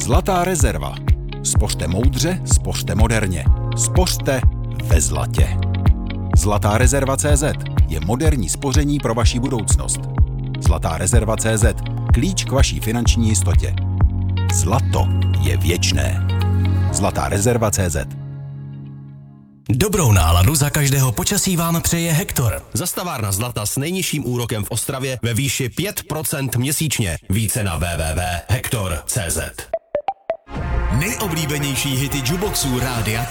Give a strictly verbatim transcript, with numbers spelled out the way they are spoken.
Zlatá rezerva. Spořte moudře, spořte moderně. Spořte ve zlatě. Zlatá rezerva tečka cé zet je moderní spoření pro vaši budoucnost. Zlatá rezerva tečka cé zet. Klíč k vaší finanční jistotě. Zlato je věčné. Zlatá rezerva tečka cé zet. Dobrou náladu za každého počasí vám přeje Hektor. Zastavárna zlata s nejnižším úrokem v Ostravě ve výši pět procent měsíčně. Více na w w w tečka hektor tečka cé zet. Nejoblíbenější hity jukeboxů Rádia